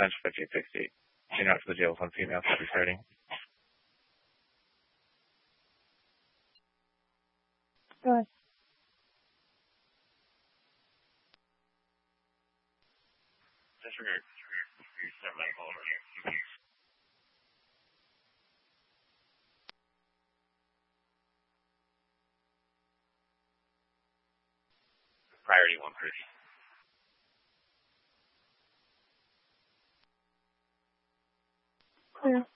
percentage 50-60. You're not for the deal with one female for trading. Go ahead. Disregard. Priority 130. Clear.